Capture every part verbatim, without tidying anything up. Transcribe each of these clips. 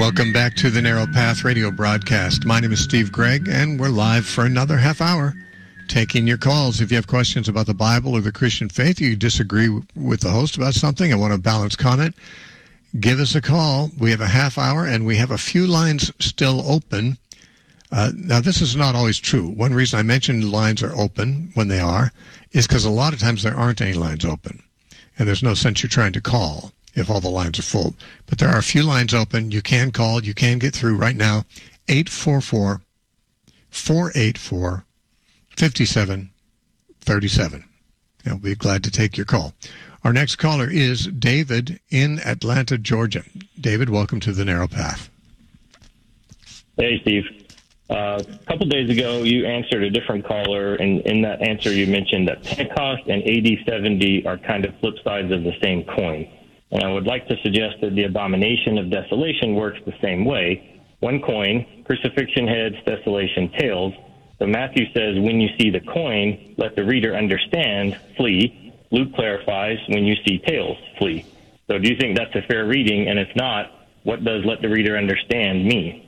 Welcome back to the Narrow Path radio broadcast. My name is Steve Gregg, and we're live for another half hour taking your calls. If you have questions about the Bible or the Christian faith, you disagree with the host about something and want a balanced comment, give us a call. We have a half hour, and we have a few lines still open. Uh, now, this is not always true. One reason I mentioned lines are open when they are is because a lot of times there aren't any lines open, and there's no sense you're trying to call if all the lines are full. But there are a few lines open. You can call. You can get through right now. eight four four, four eight four, five seven three seven. I'll be glad to take your call. Our next caller is David in Atlanta, Georgia. David, welcome to the Narrow Path. Hey, Steve. Uh, a couple days ago, you answered a different caller, and in that answer, you mentioned that Pentecost and A D seventy are kind of flip sides of the same coin. And I would like to suggest that the abomination of desolation works the same way. One coin, crucifixion heads, desolation tails. So Matthew says, when you see the coin, let the reader understand, flee. Luke clarifies, when you see tails, flee. So do you think that's a fair reading? And if not, what does let the reader understand mean?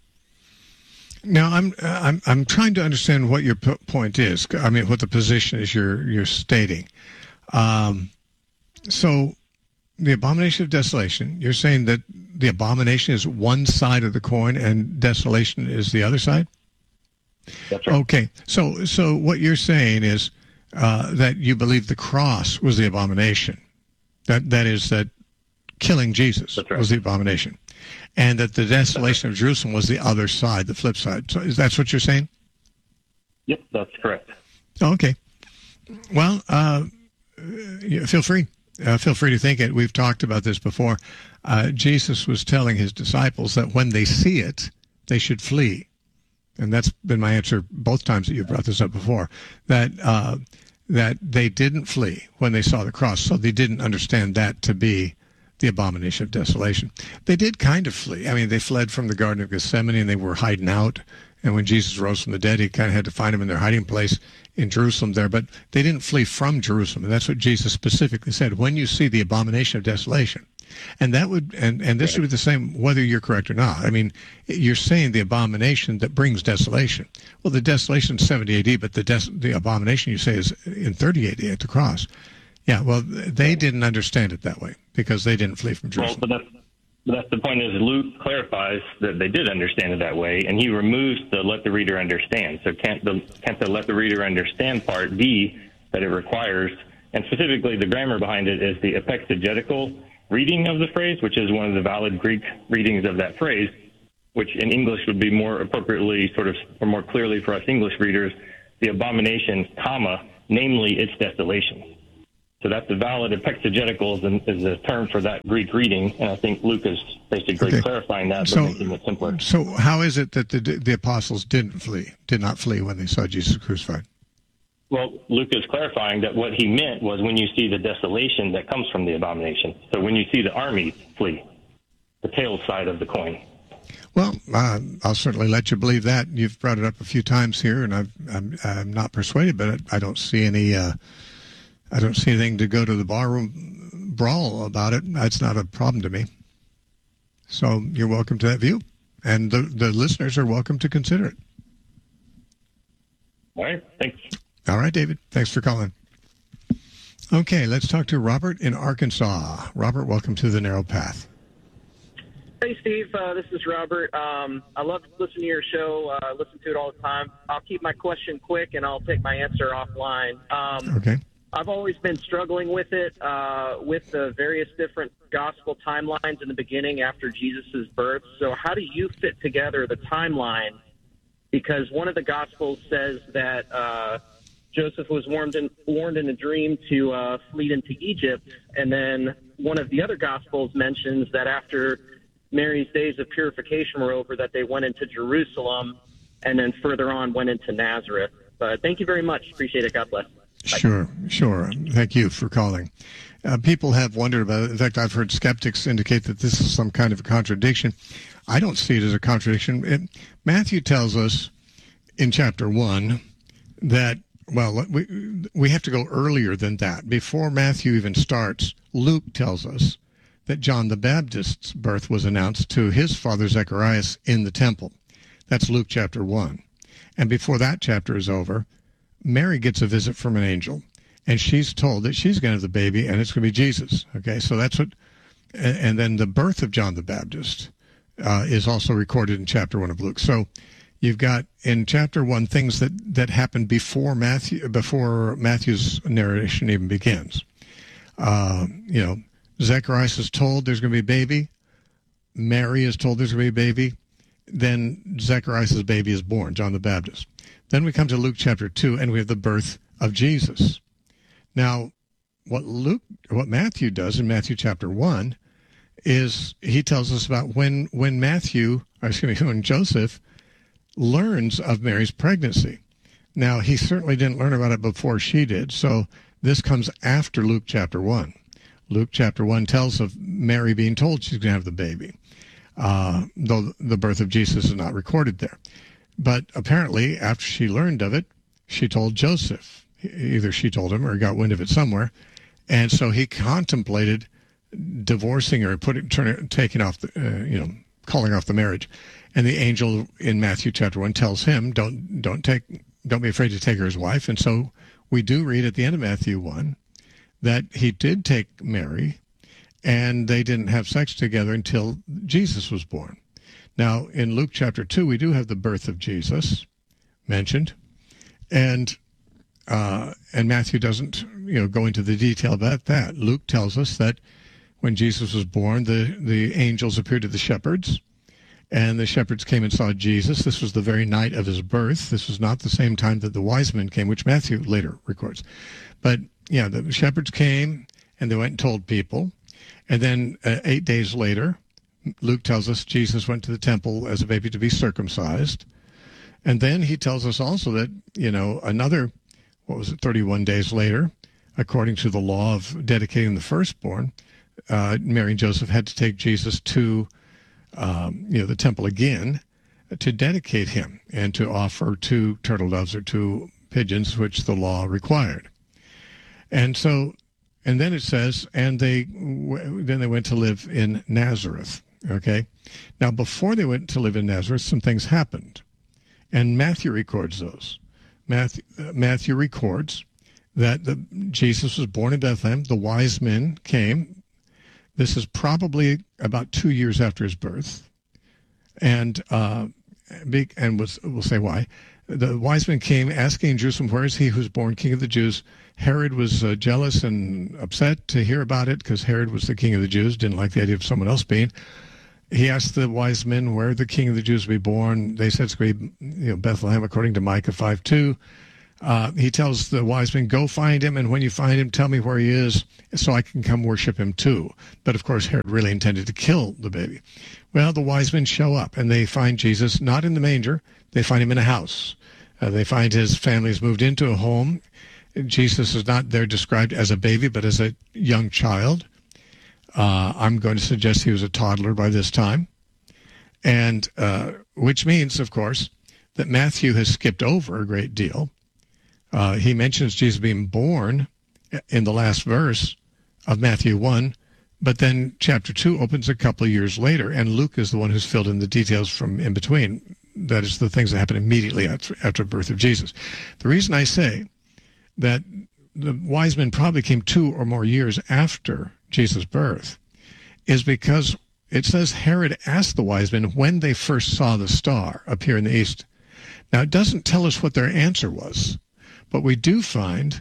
Now, I'm I'm I'm trying to understand what your p- point is. I mean, what the position is you're you're stating. Um, so, the abomination of desolation. You're saying that the abomination is one side of the coin and desolation is the other side. That's right. Okay. So so what you're saying is uh, that you believe the cross was the abomination. That that is that killing Jesus right. was the abomination. And that the desolation of Jerusalem was the other side, the flip side. So is that what you're saying? Yep, that's correct. Oh, okay. Well, uh, feel free. Uh, feel free to think it. We've talked about this before. Uh, Jesus was telling his disciples that when they see it, they should flee. And that's been my answer both times that you've brought this up before, that uh, that they didn't flee when they saw the cross. So they didn't understand that to be the abomination of desolation. They did kind of flee. I mean, they fled from the Garden of Gethsemane and they were hiding out. And when Jesus rose from the dead, he kind of had to find them in their hiding place in Jerusalem there. But they didn't flee from Jerusalem. And that's what Jesus specifically said. When you see the abomination of desolation. And that would, and, and this would be the same whether you're correct or not. I mean, you're saying the abomination that brings desolation. Well, the desolation is seventy A D, but the des- the abomination you say is in thirty A D at the cross. Yeah, well, they didn't understand it that way because they didn't flee from Jerusalem. Well, but that's, but that's the point is Luke clarifies that they did understand it that way, and he removes the let the reader understand. So can't the, can't the let the reader understand part be that it requires, and specifically the grammar behind it is the exegetical reading of the phrase, which is one of the valid Greek readings of that phrase, which in English would be more appropriately sort of, or more clearly for us English readers, the abomination, comma, namely its desolation. So that's the valid exegetical is a term for that Greek reading, and I think Luke is basically okay. clarifying that, but so, making it simpler. So how is it that the, the apostles didn't flee, did not flee when they saw Jesus crucified? Well, Luke is clarifying that what he meant was when you see the desolation that comes from the abomination. So when you see the army flee, the tail side of the coin. Well, uh, I'll certainly let you believe that. You've brought it up a few times here, and I've, I'm, I'm not persuaded, but I don't see any... Uh, I don't see anything to go to the barroom brawl about it. That's not a problem to me. So you're welcome to that view, and the, the listeners are welcome to consider it. All right, thanks. All right, David. Thanks for calling. Okay, let's talk to Robert in Arkansas. Robert, welcome to the Narrow Path. Hey, Steve. Uh, this is Robert. Um, I love listening to your show. I uh, listen to it all the time. I'll keep my question quick, and I'll take my answer offline. Um, okay. I've always been struggling with it, uh, with the various different gospel timelines in the beginning after Jesus' birth. So how do you fit together the timeline? Because one of the gospels says that uh, Joseph was warned in, warned in a dream to uh, flee into Egypt. And then one of the other gospels mentions that after Mary's days of purification were over, that they went into Jerusalem and then further on went into Nazareth. But thank you very much. Appreciate it. God bless. Bye. Sure, sure. Thank you for calling. Uh, people have wondered about it. In fact, I've heard skeptics indicate that this is some kind of a contradiction. I don't see it as a contradiction. It, Matthew tells us in chapter one that, well, we, we have to go earlier than that. Before Matthew even starts, Luke tells us that John the Baptist's birth was announced to his father Zacharias in the temple. That's Luke chapter one. And before that chapter is over, Mary gets a visit from an angel, and she's told that she's going to have the baby, and it's going to be Jesus. Okay, so that's what, and, and then the birth of John the Baptist uh, is also recorded in chapter one of Luke. So you've got in chapter one things that, that happened before Matthew, before Matthew's narration even begins. Uh, you know, Zacharias is told there's going to be a baby. Mary is told there's going to be a baby. Then Zacharias' baby is born, John the Baptist. Then we come to Luke chapter two, and we have the birth of Jesus. Now, what Luke, what Matthew does in Matthew chapter one is he tells us about when when Matthew, or excuse me, when Joseph learns of Mary's pregnancy. Now, he certainly didn't learn about it before she did, so this comes after Luke chapter one. Luke chapter one tells of Mary being told she's going to have the baby, uh, though the birth of Jesus is not recorded there. But apparently, after she learned of it, she told Joseph. Either she told him or he got wind of it somewhere. And so he contemplated divorcing her, putting, turning, taking off, the, uh, you know, calling off the marriage. And the angel in Matthew chapter one tells him, don't, don't take, don't be afraid to take her as wife. And so we do read at the end of Matthew one that he did take Mary, and they didn't have sex together until Jesus was born. Now, in Luke chapter two, we do have the birth of Jesus mentioned, and uh, and Matthew doesn't, you know, go into the detail about that. Luke tells us that when Jesus was born, the, the angels appeared to the shepherds, and the shepherds came and saw Jesus. This was the very night of his birth. This was not the same time that the wise men came, which Matthew later records. But, yeah, the shepherds came, and they went and told people. And then uh, eight days later, Luke tells us Jesus went to the temple as a baby to be circumcised. And then he tells us also that, you know, another, what was it, thirty-one days later, according to the law of dedicating the firstborn, uh, Mary and Joseph had to take Jesus to, um, you know, the temple again to dedicate him and to offer two turtle doves or two pigeons, which the law required. And so, and then it says, and they, then they went to live in Nazareth. Okay. Now, before they went to live in Nazareth, some things happened, and Matthew records those. Matthew, uh, Matthew records that the, Jesus was born in Bethlehem. The wise men came. This is probably about two years after his birth, and uh, big, and was, we'll say why. The wise men came asking Jerusalem, "Where is he who's born King of the Jews?" Herod was uh, jealous and upset to hear about it because Herod was the king of the Jews, didn't like the idea of someone else being. He asked the wise men where the king of the Jews would be born. They said it's going to be, you know, Bethlehem, according to Micah five two. Uh, he tells the wise men, go find him, and when you find him, tell me where he is so I can come worship him too. But, of course, Herod really intended to kill the baby. Well, the wise men show up, and they find Jesus not in the manger. They find him in a house. Uh, they find his family's moved into a home. Jesus is not there described as a baby, but as a young child. Uh, I'm going to suggest he was a toddler by this time. And uh, which means, of course, that Matthew has skipped over a great deal. Uh, he mentions Jesus being born in the last verse of Matthew one, but then chapter two opens a couple of years later, and Luke is the one who's filled in the details from in between. That is the things that happen immediately after, after the birth of Jesus. The reason I say that the wise men probably came two or more years after Jesus' birth is because it says Herod asked the wise men when they first saw the star appear in the east. Now, it doesn't tell us what their answer was, but we do find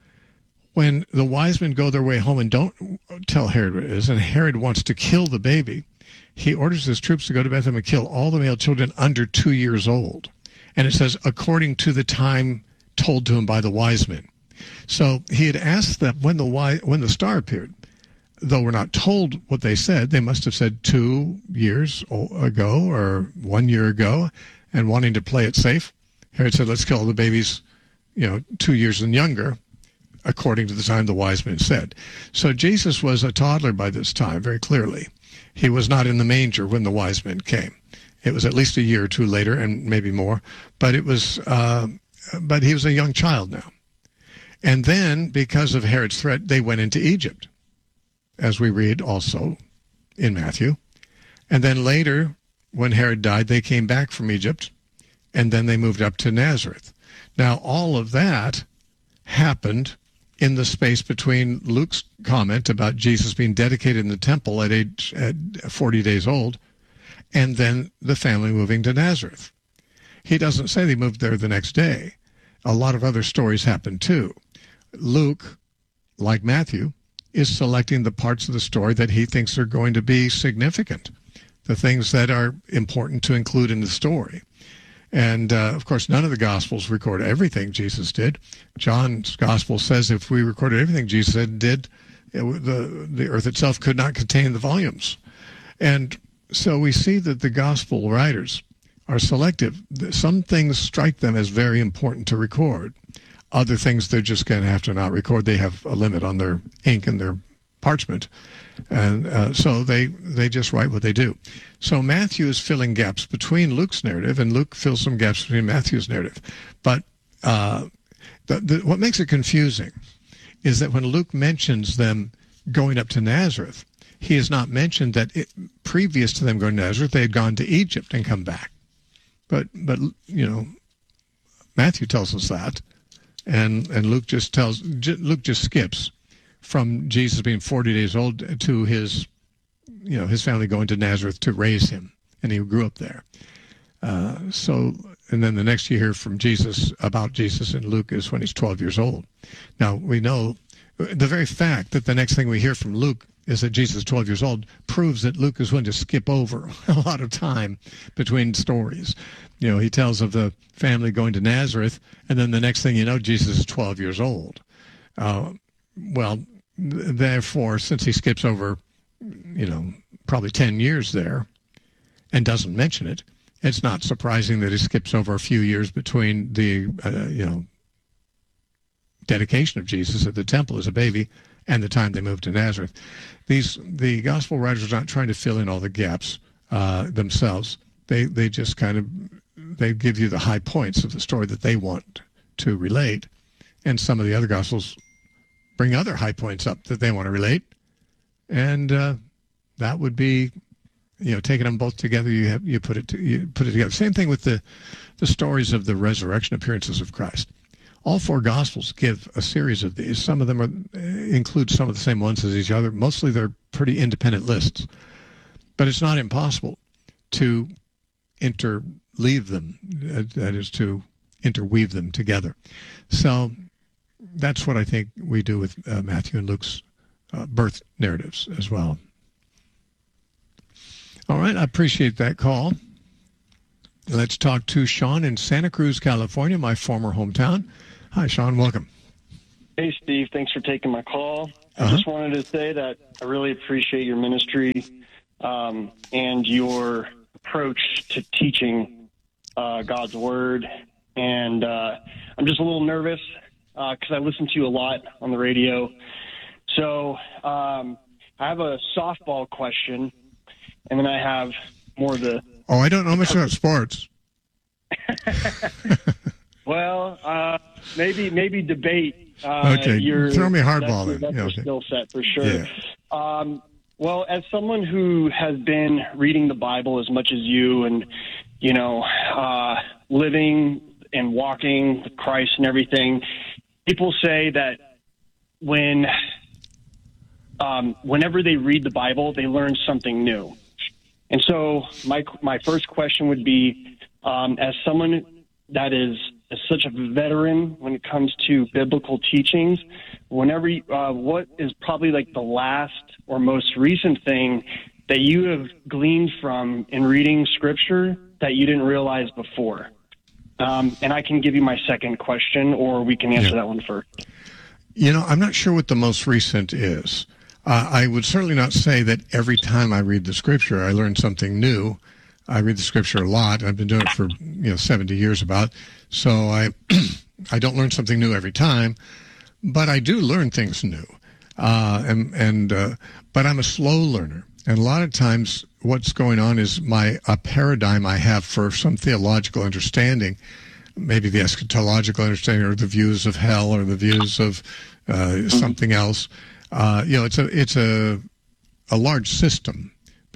when the wise men go their way home and don't tell Herod what it is, and Herod wants to kill the baby, he orders his troops to go to Bethlehem and kill all the male children under two years old. And it says, according to the time told to him by the wise men. So he had asked them when the wise, when the star appeared. Though we're not told what they said, they must have said two years ago or one year ago, and wanting to play it safe, Herod said, let's kill the babies, you know, two years and younger, according to the time the wise men said. So Jesus was a toddler by this time, very clearly. He was not in the manger when the wise men came. It was at least a year or two later, and maybe more, but it was, uh, but he was a young child now. And then, because of Herod's threat, they went into Egypt, as we read also in Matthew. And then later, when Herod died, they came back from Egypt, and then they moved up to Nazareth. Now, all of that happened in the space between Luke's comment about Jesus being dedicated in the temple at age at forty days old, and then the family moving to Nazareth. He doesn't say they moved there the next day. A lot of other stories happened too. Luke, like Matthew, is selecting the parts of the story that he thinks are going to be significant, the things that are important to include in the story. And, uh, of course, none of the Gospels record everything Jesus did. John's Gospel says if we recorded everything Jesus did, it, the, the earth itself could not contain the volumes. And so we see that the Gospel writers are selective. Some things strike them as very important to record. Other things they're just going to have to not record. They have a limit on their ink and their parchment. And uh, so they, they just write what they do. So Matthew is filling gaps between Luke's narrative, and Luke fills some gaps between Matthew's narrative. But uh, the, the, what makes it confusing is that when Luke mentions them going up to Nazareth, he has not mentioned that it, previous to them going to Nazareth, they had gone to Egypt and come back. But, but you know, Matthew tells us that, and, and Luke just tells, Luke just skips from Jesus being forty days old to his, you know, his family going to Nazareth to raise him, and he grew up there. Uh, so, and then the next you hear from Jesus about Jesus in Luke is when he's twelve years old. Now, we know the very fact that the next thing we hear from Luke is that Jesus is twelve years old proves that Luke is going to skip over a lot of time between stories. You know, he tells of the family going to Nazareth, and then the next thing you know, Jesus is twelve years old. Uh, well, therefore, since he skips over, you know, probably ten years there and doesn't mention it, it's not surprising that he skips over a few years between the, uh, you know, dedication of Jesus at the temple as a baby and the time they moved to Nazareth. These the gospel writers are not trying to fill in all the gaps uh, themselves. They they just kind of they give you the high points of the story that they want to relate, and some of the other gospels bring other high points up that they want to relate, and uh, that would be, you know, taking them both together. You have you put it to, you put it together. Same thing with the the stories of the resurrection appearances of Christ. All four Gospels give a series of these. Some of them are, include some of the same ones as each other. Mostly they're pretty independent lists. But it's not impossible to interleave them, that is to interweave them together. So that's what I think we do with uh, Matthew and Luke's uh, birth narratives as well. All right, I appreciate that call. Let's talk to Sean in Santa Cruz, California, my former hometown. Hi, Sean. Welcome. Hey, Steve. Thanks for taking my call. I Uh-huh. just wanted to say that I really appreciate your ministry um, and your approach to teaching uh, God's Word. And uh, I'm just a little nervous because uh, I listen to you a lot on the radio. So um, I have a softball question, and then I have more of the... Oh, I don't know much about sports. Well, uh, maybe maybe debate. Uh, Okay, your, throw me a hardball that's, then. That's Yeah, your okay. skill set for sure. Yeah. Um, well, as someone who has been reading the Bible as much as you, and you know, uh, living and walking with Christ and everything, people say that when um, whenever they read the Bible, they learn something new. And so, my my first question would be, um, as someone that is is such a veteran when it comes to biblical teachings, whenever you, uh, what is probably like the last or most recent thing that you have gleaned from in reading Scripture that you didn't realize before? Um, and I can give you my second question, or we can answer Yeah. that one first. You know, I'm not sure what the most recent is. Uh, I would certainly not say that every time I read the Scripture, I learn something new. I read the Scripture a lot. I've been doing it for, you know, seventy years about. So I, I don't learn something new every time, but I do learn things new. Uh, and, and, uh, but I'm a slow learner. And a lot of times what's going on is my, a paradigm I have for some theological understanding, maybe the eschatological understanding or the views of hell or the views of, uh, something else. Uh, you know, it's a, it's a, a large system.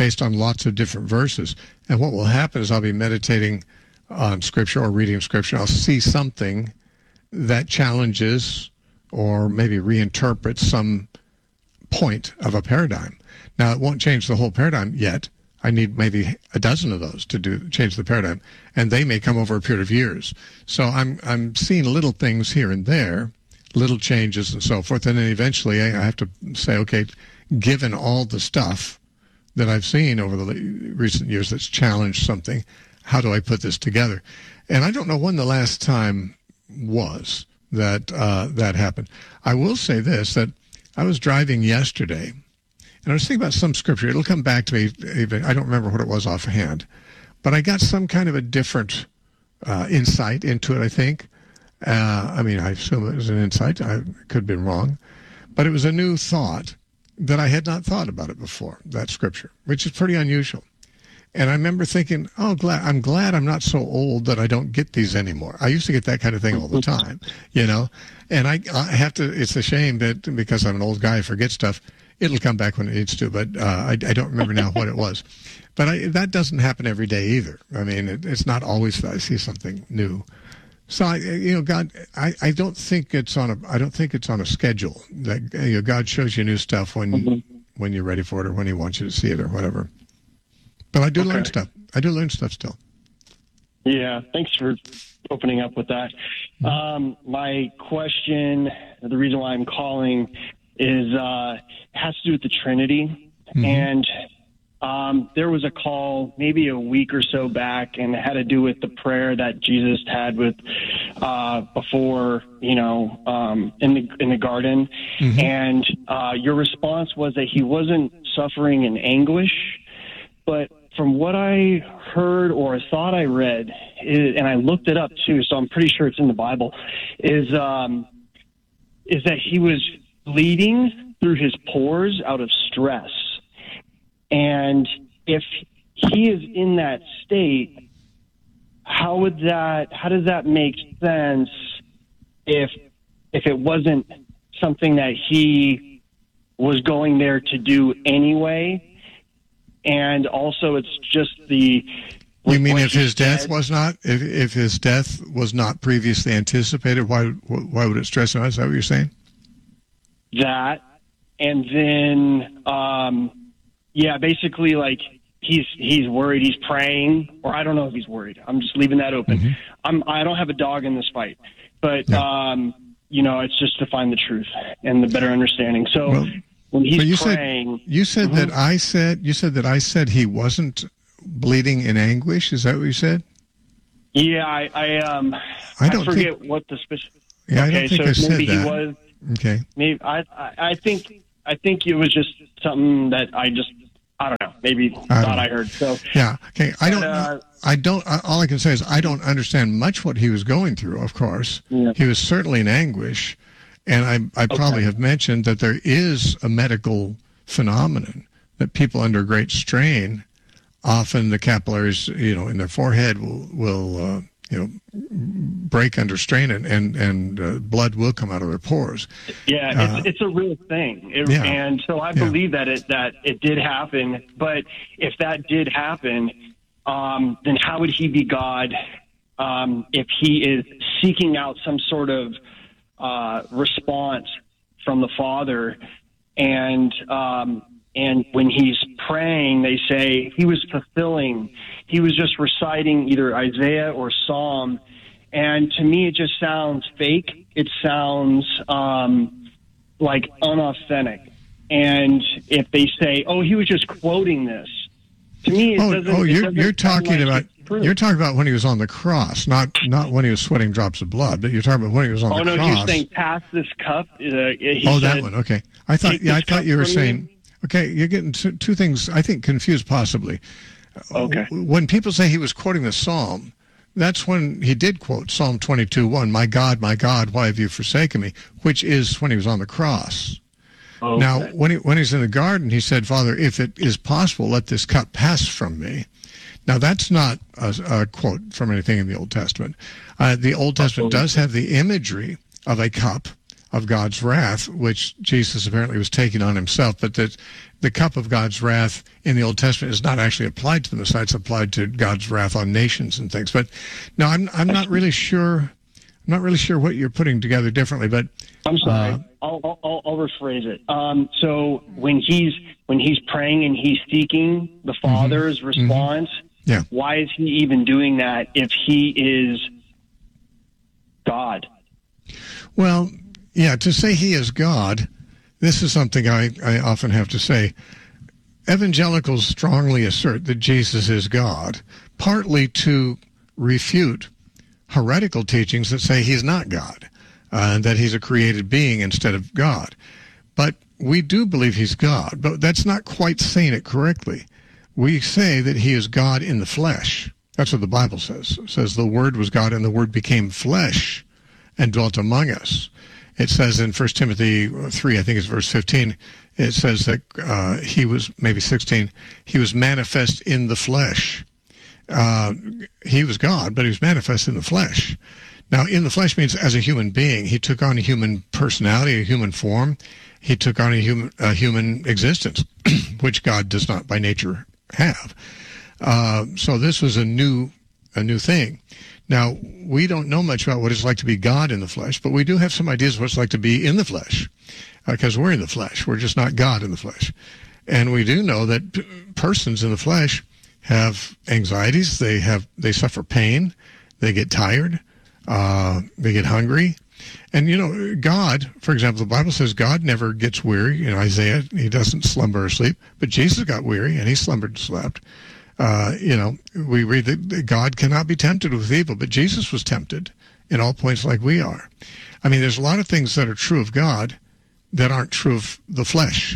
based on lots of different verses. And what will happen is I'll be meditating on Scripture or reading Scripture. I'll see something that challenges or maybe reinterprets some point of a paradigm. Now, it won't change the whole paradigm yet. I need maybe a dozen of those to do change the paradigm, and they may come over a period of years. So I'm I'm seeing little things here and there, little changes and so forth, and then eventually I have to say, okay, given all the stuff that I've seen over the recent years that's challenged something, how do I put this together? And I don't know when the last time was that uh, that happened. I will say this, that I was driving yesterday, and I was thinking about some scripture. It'll come back to me. Even, I don't remember what it was offhand, but I got some kind of a different uh, insight into it, I think. Uh, I mean, I assume it was an insight. I could have been wrong. But it was a new thought that I had not thought about it before, that scripture, which is pretty unusual. And I remember thinking, oh, glad, I'm glad I'm not so old that I don't get these anymore. I used to get that kind of thing all the time, you know. And I, I have to, it's a shame that because I'm an old guy, I forget stuff. It'll come back when it needs to, but uh, I, I don't remember now what it was. But I, that doesn't happen every day either. I mean, it, it's not always that I see something new. So I, you know, God, I, I don't think it's on a, I don't think it's on a schedule. That you know, God shows you new stuff when mm-hmm. when you're ready for it or when He wants you to see it or whatever. But I do okay. learn stuff. I do learn stuff still. Yeah, thanks for opening up with that. Mm-hmm. Um, my question, the reason why I'm calling, is uh, has to do with the Trinity. Mm-hmm. And um, there was a call maybe a week or so back, and it had to do with the prayer that Jesus had with uh, before, you know, um, in the in the garden. Mm-hmm. And uh, your response was that He wasn't suffering in anguish, but from what I heard or thought I read, is, and I looked it up too, so I'm pretty sure it's in the Bible, is um, is that He was bleeding through His pores out of stress. And if He is in that state, how would that, how does that make sense if if it wasn't something that He was going there to do anyway? And also, it's just the. You mean if His death was not, if if His death was not previously anticipated, why why would it stress Him out? Is that what you're saying? That, and then, um, yeah, basically, like he's he's worried, he's praying, or I don't know if he's worried. I'm just leaving that open. Mm-hmm. I'm I don't have a dog in this fight, but no. um, you know, it's just to find the truth and the better understanding. So. Well, When he's you praying, said, you said mm-hmm. that I said you said that I said he wasn't bleeding in anguish. Is that what you said? Yeah, I I, um, I don't I forget think, what the specific. Yeah, okay, I don't think so I said maybe that. He was. Okay. Maybe I, I I think I think it was just something that I just I don't know maybe I thought I heard. So yeah, okay. I but, don't. Uh, I don't. All I can say is I don't understand much what he was going through. Of course, yeah. he was certainly in anguish, and I I probably okay. have mentioned that there is a medical phenomenon that people under great strain, often the capillaries, you know, in their forehead will will uh, you know break under strain, and and, and uh, blood will come out of their pores. Yeah, uh, it's it's a real thing, it, yeah, and so I believe yeah. that it that it did happen. But if that did happen, um, then how would He be God um, if He is seeking out some sort of uh, response from the Father? And um, and when He's praying, they say He was fulfilling. He was just reciting either Isaiah or Psalm. And to me, it just sounds fake. It sounds um, like unauthentic. And if they say, "Oh, he was just quoting this," to me, it oh, doesn't. Oh, it you're doesn't you're talking like about you're talking about when He was on the cross, not not when He was sweating drops of blood. But you're talking about when He was on oh, the no, cross. Oh no, you're saying pass this cup. Uh, he oh, said, that one. Okay, I thought. Yeah, I thought you were saying. Me? Okay, you're getting two, two things. I think confused possibly. Okay. When people say He was quoting the Psalm, that's when He did quote Psalm twenty-two one. My God, my God, why have you forsaken me? Which is when He was on the cross. Okay. Now, when he when he's in the garden, He said, Father, if it is possible, let this cup pass from me. Now, that's not a, a quote from anything in the Old Testament. Uh, the Old Testament does have the imagery of a cup, of God's wrath, which Jesus apparently was taking on himself, but that the cup of God's wrath in the Old Testament is not actually applied to the Messiah. It's applied to God's wrath on nations and things. But no, I'm I'm not really sure. I'm not really sure what you're putting together differently. But I'm sorry. Uh, I'll, I'll I'll rephrase it. Um, so when he's when he's praying and he's seeking the Father's mm-hmm. response, mm-hmm. yeah. why is he even doing that if he is God? Well, yeah, to say he is God, this is something I, I often have to say. Evangelicals strongly assert that Jesus is God, partly to refute heretical teachings that say he's not God, uh, and that he's a created being instead of God. But we do believe he's God, but that's not quite saying it correctly. We say that he is God in the flesh. That's what the Bible says. It says the Word was God and the Word became flesh and dwelt among us. It says in First Timothy three, I think it's verse fifteen, it says that uh, he was, maybe sixteen, he was manifest in the flesh. Uh, he was God, but he was manifest in the flesh. Now, in the flesh means as a human being. He took on a human personality, a human form. He took on a human, a human existence, which God does not by nature have. Uh, so this was a new, a new thing. Now, we don't know much about what it's like to be God in the flesh, but we do have some ideas of what it's like to be in the flesh, because uh, we're in the flesh. We're just not God in the flesh. And we do know that p- persons in the flesh have anxieties. They have, they suffer pain. They get tired. Uh, they get hungry. And, you know, God, for example, the Bible says God never gets weary. You know, Isaiah, he doesn't slumber or sleep. But Jesus got weary, and he slumbered and slept. Uh, you know, we read that God cannot be tempted with evil, but Jesus was tempted in all points like we are. I mean, there's a lot of things that are true of God that aren't true of the flesh.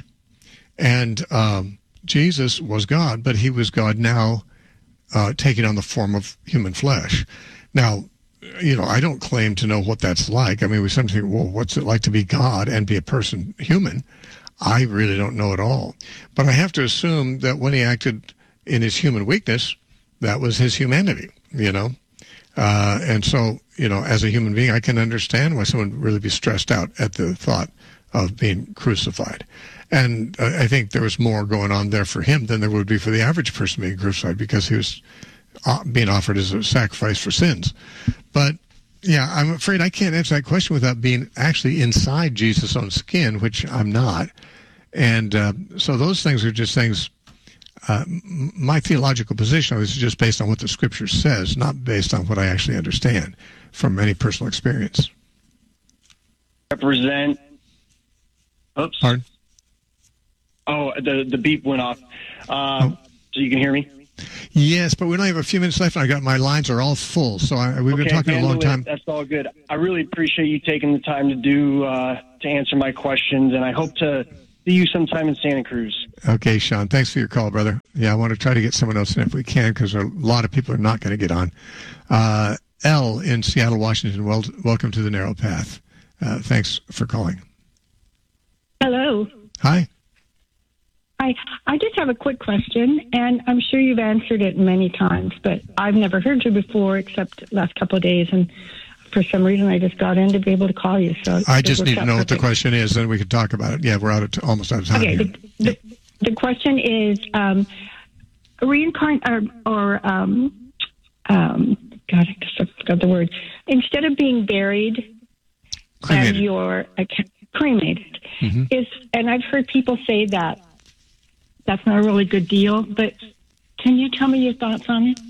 And um, Jesus was God, but he was God now uh, taking on the form of human flesh. Now, you know, I don't claim to know what that's like. I mean, we sometimes think, well, what's it like to be God and be a person human? I really don't know at all. But I have to assume that when he acted in his human weakness, that was his humanity, you know. Uh, and so, you know, as a human being, I can understand why someone would really be stressed out at the thought of being crucified. And uh, I think there was more going on there for him than there would be for the average person being crucified, because he was uh, being offered as a sacrifice for sins. But, yeah, I'm afraid I can't answer that question without being actually inside Jesus' own skin, which I'm not. And uh, so those things are just things. Uh, my theological position is just based on what the Scripture says, not based on what I actually understand from any personal experience. Represent. Oops. Pardon? Oh, the the beep went off. Uh, oh. So you can hear me? Yes, but we only have a few minutes left, and I got my lines are all full, so I, we've been okay, talking a long time. That's all good. I really appreciate you taking the time to do uh, to answer my questions, and I hope to see you sometime in Santa Cruz. Okay, Sean, thanks for your call, brother. Yeah, I want to try to get someone else in if we can, because a lot of people are not going to get on. Uh, L in Seattle, Washington, well, welcome to the Narrow Path. Uh, thanks for calling. Hello. Hi. Hi. I just have a quick question, and I'm sure you've answered it many times, but I've never heard you before except last couple of days, and for some reason I just got in to be able to call you. So I just need to know what the question is, then we can talk about it. Yeah, we're out of t- almost out of time okay, here. The, the, the question is um, reincarnate or, or um, um, God, I just forgot the word. Instead of being buried, Cremated. and you're uh, cremated, mm-hmm. is, and I've heard people say that that's not a really good deal, but can you tell me your thoughts on it?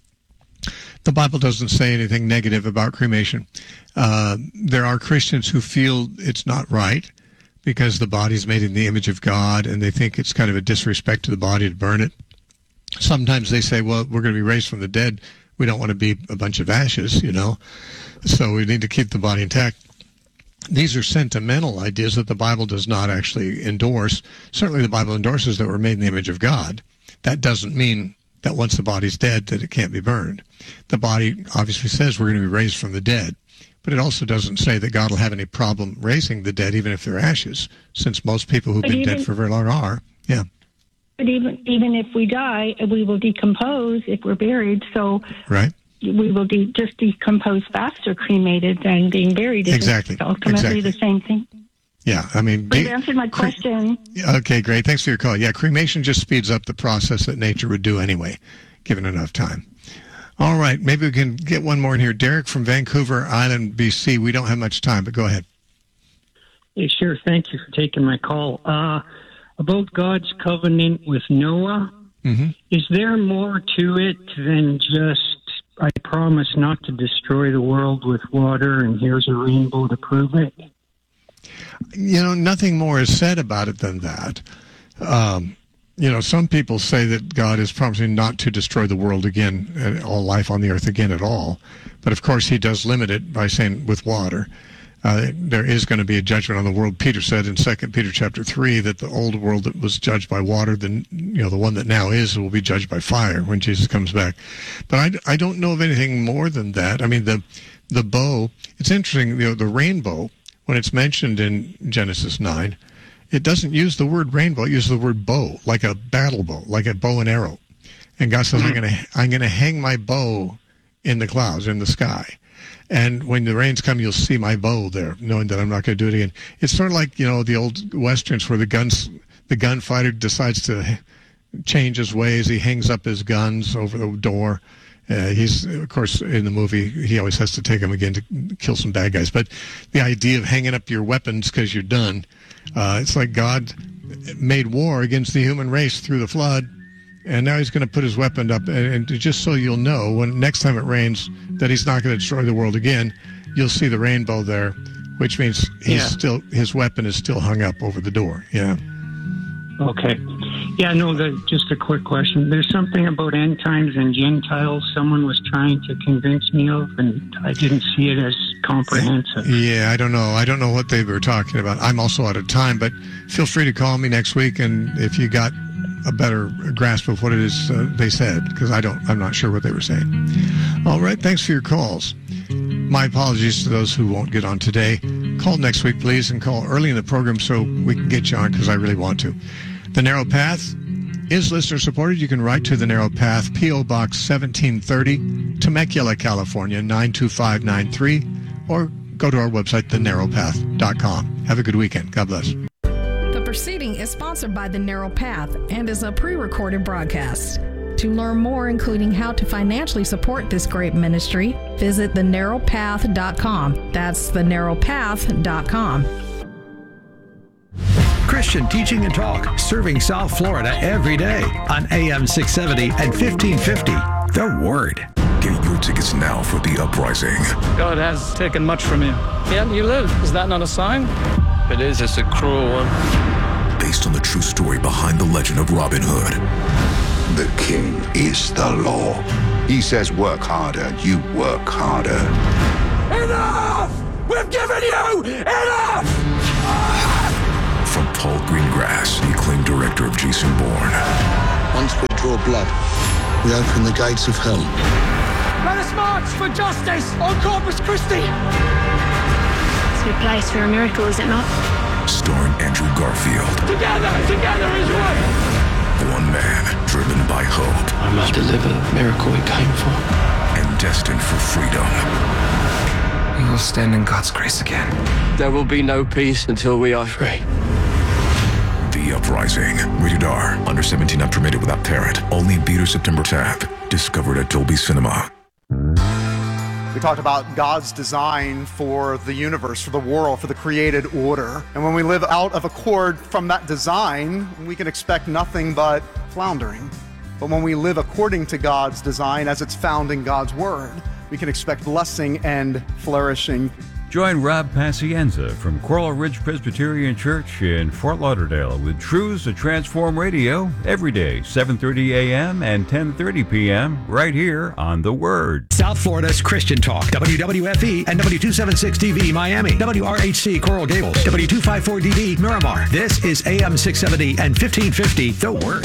The Bible doesn't say anything negative about cremation. Uh, there are Christians who feel it's not right because the body's made in the image of God, and they think it's kind of a disrespect to the body to burn it. Sometimes they say, well, we're going to be raised from the dead. We don't want to be a bunch of ashes, you know, so we need to keep the body intact. These are sentimental ideas that the Bible does not actually endorse. Certainly the Bible endorses that we're made in the image of God. That doesn't mean that once the body's dead that it can't be burned. The body obviously says we're going to be raised from the dead, but it also doesn't say that God will have any problem raising the dead even if they're ashes, since most people who've But been even, dead for very long are. Yeah. But even even if we die, we will decompose if we're buried. So Right. we will de- just decompose faster cremated than being buried. Exactly. It's ultimately exactly. the same thing. Yeah, I mean... But you've answered my question. Cre- okay, great. Thanks for your call. Yeah, cremation just speeds up the process that nature would do anyway, given enough time. All right, maybe we can get one more in here. Derek from Vancouver Island, B C. We don't have much time, but go ahead. Hey, sure. Thank you for taking my call. Uh, about God's covenant with Noah, Mm-hmm. is there more to it than just, I promise not to destroy the world with water and here's a rainbow to prove it? You know, nothing more is said about it than that. Um, you know, some people say that God is promising not to destroy the world again, uh, all life on the earth again at all. But of course, he does limit it by saying with water. Uh, there is going to be a judgment on the world. Peter said in Second Peter chapter three that the old world that was judged by water, then you know the one that now is will be judged by fire when Jesus comes back. But I, I don't know of anything more than that. I mean, the the bow. It's interesting. You know, the rainbow, when it's mentioned in Genesis nine, it doesn't use the word rainbow. It uses the word bow, like a battle bow, like a bow and arrow. And God says, I'm going to I'm going to hang my bow in the clouds, in the sky. And when the rains come, you'll see my bow there, knowing that I'm not going to do it again. It's sort of like, you know, the old Westerns where the guns, the gunfighter decides to change his ways. He hangs up his guns over the door. Uh, he's, of course, in the movie, he always has to take them again to kill some bad guys. But the idea of hanging up your weapons because you're done, uh, it's like God made war against the human race through the flood. And now he's going to put his weapon up, and, and just so you'll know, when next time it rains, that he's not going to destroy the world again. You'll see the rainbow there, which means he's Yeah. still his weapon is still hung up over the door. Yeah. Okay. Yeah, no, the, just a quick question. There's something about end times and Gentiles someone was trying to convince me of, and I didn't see it as comprehensive. Yeah, I don't know. I don't know what they were talking about. I'm also out of time, but feel free to call me next week, and if you got a better grasp of what it is uh, they said, because I don't, I'm not sure what they were saying. All right, thanks for your calls. My apologies to those who won't get on today. Call next week, please, and call early in the program so we can get you on, because I really want to. The Narrow Path is listener supported. You can write to The Narrow Path, P O Box seventeen thirty, Temecula, California, nine two five nine three, or go to our website, the narrow path dot com. Have a good weekend. God bless. The proceeding is sponsored by The Narrow Path and is a pre-recorded broadcast. To learn more, including how to financially support this great ministry, visit the narrow path dot com. That's the narrow path dot com. Christian teaching and talk, serving South Florida every day on A M six seventy and fifteen fifty. The Word. Get your tickets now for The Uprising. God has taken much from you, yet you live. Is that not a sign? It is. It's a cruel one. Based on the true story behind the legend of Robin Hood. The king is the law. He says work harder, you work harder. Enough! We've given you enough! From Paul Greengrass, the acclaimed director of Jason Bourne. Once we draw blood, we open the gates of hell. Let us march for justice on Corpus Christi! It's a place for a miracle, is it not? Starring Andrew Garfield. Together, together is one! One man driven by hope. I must deliver the miracle we came for. And destined for freedom. We will stand in God's grace again. There will be no peace until we are free. The Uprising. Rated R. Under seventeen, not permitted without parent. Only in theaters September tenth. Discovered at Dolby Cinema. We talked about God's design for the universe, for the world, for the created order. And when we live out of accord from that design, we can expect nothing but floundering. But when we live according to God's design, as it's found in God's Word, we can expect blessing and flourishing. Join Rob Pacienza from Coral Ridge Presbyterian Church in Fort Lauderdale with Truths to Transform Radio every day, seven thirty a.m. and ten thirty p.m. right here on The Word. South Florida's Christian Talk, W W F E and W two seventy-six D V Miami, W R H C Coral Gables, W two fifty-four D V Miramar. This is A M six seventy and fifteen fifty, The Word.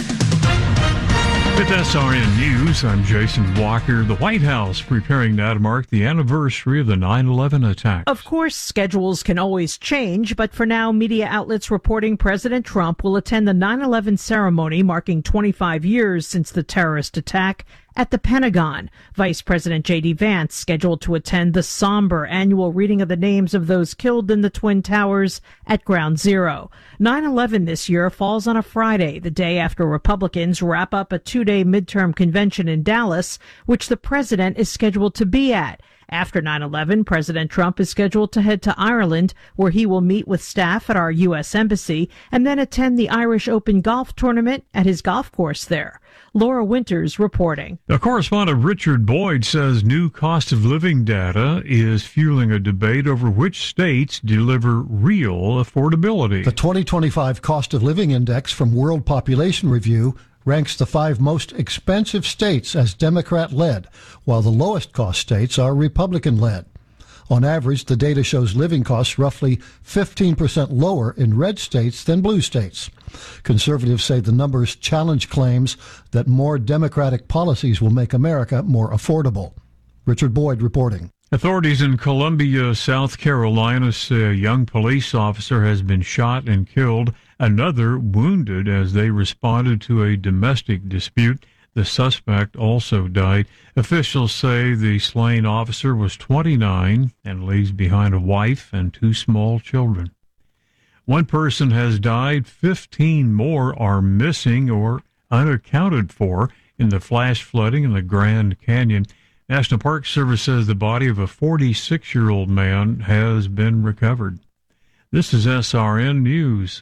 With S R N News, I'm Jason Walker. The White House preparing now to mark the anniversary of the nine eleven attack. Of course, schedules can always change, but for now, media outlets reporting President Trump will attend the nine eleven ceremony marking twenty-five years since the terrorist attack at the Pentagon. Vice President J D. Vance scheduled to attend the somber annual reading of the names of those killed in the Twin Towers at Ground Zero. nine eleven this year falls on a Friday, the day after Republicans wrap up a two-day midterm convention in Dallas, which the president is scheduled to be at. After nine eleven, President Trump is scheduled to head to Ireland, where he will meet with staff at our U S Embassy and then attend the Irish Open golf tournament at his golf course there. Laura Winters reporting. The correspondent Richard Boyd says new cost of living data is fueling a debate over which states deliver real affordability. The twenty twenty-five Cost of Living Index from World Population Review ranks the five most expensive states as Democrat-led, while the lowest cost states are Republican-led. On average, the data shows living costs roughly fifteen percent lower in red states than blue states. Conservatives say the numbers challenge claims that more Democratic policies will make America more affordable. Richard Boyd reporting. Authorities in Columbia, South Carolina say a young police officer has been shot and killed, another wounded as they responded to a domestic dispute. The suspect also died. Officials say the slain officer was twenty-nine and leaves behind a wife and two small children. One person has died. fifteen more are missing or unaccounted for in the flash flooding in the Grand Canyon. National Park Service says the body of a forty-six-year-old man has been recovered. This is S R N News.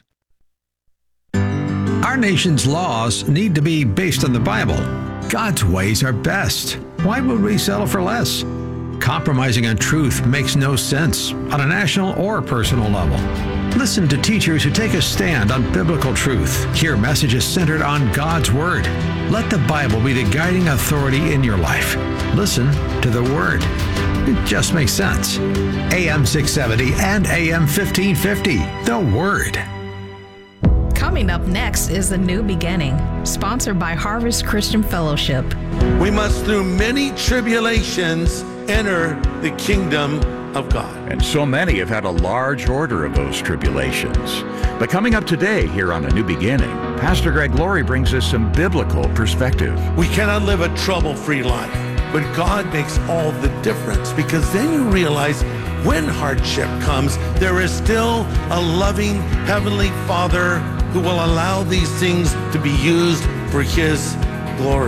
Our nation's laws need to be based on the Bible. God's ways are best. Why would we settle for less? Compromising on truth makes no sense on a national or personal level. Listen to teachers who take a stand on biblical truth. Hear messages centered on God's Word. Let the Bible be the guiding authority in your life. Listen to the Word. It just makes sense. A M six seventy and A M fifteen fifty. The Word. Coming up next is The New Beginning, sponsored by Harvest Christian Fellowship. We must, through many tribulations, enter the kingdom of God. And so many have had a large order of those tribulations. But coming up today here on A New Beginning, Pastor Greg Laurie brings us some biblical perspective. We cannot live a trouble-free life, but God makes all the difference, because then you realize when hardship comes, there is still a loving Heavenly Father who will allow these things to be used for His glory.